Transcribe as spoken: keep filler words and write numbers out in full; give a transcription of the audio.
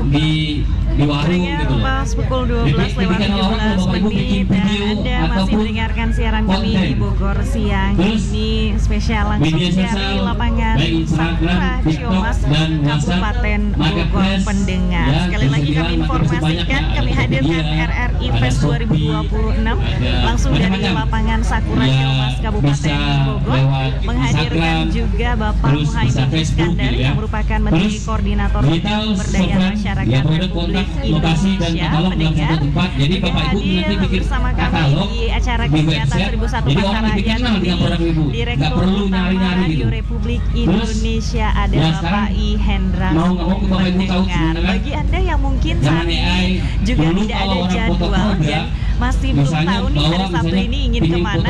di di warung gitu loh. Pas pukul dua belas lewat tujuh belas menit dan Anda masih mendengarkan siaran kami di Bogor siang ini spesial langsung dari lapangan Sakura Ciamas Kabupaten Bogor pendengar. Sekali lagi kami informasikan kami hadirkan R R I Fest dua ribu dua puluh enam langsung dari lapangan Sakura Ciamas Kabupaten Bogor, menghadirkan juga Bapak Muhaimin Iskandar yang merupakan Menteri Koordinator Pemberdayaan Masyarakat Republik Indonesia. Pendengar juga hadir bersama kami di acara kegiatan seribu satu Pasaraya ini. Direktur Utama Radio Republik Indonesia ada Bapak I Hendra. Pendengar, bagi Anda yang mungkin saat ini juga tidak ada jadwal dan masih belum tahu nih hari Sabtu ini ingin kemana,